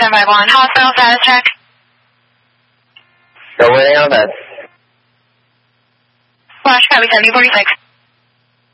1051. Hospital status check. Still waiting on that. Watch copy 7046.